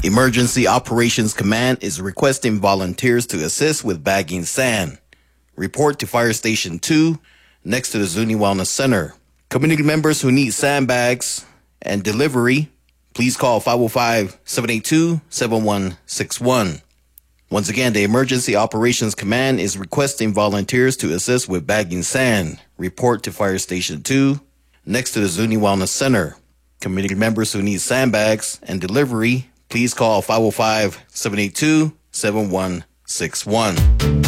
Emergency Operations Command is requesting volunteers to assist with bagging sand. Report to Fire Station 2 next to the Zuni Wellness Center. Community members who need sandbags and delivery, please call 505-782-7161. Once again, the Emergency Operations Command is requesting volunteers to assist with bagging sand. Report to Fire Station 2 next to the Zuni Wellness Center. Community members who need sandbags and delivery, please call 505-782-7161.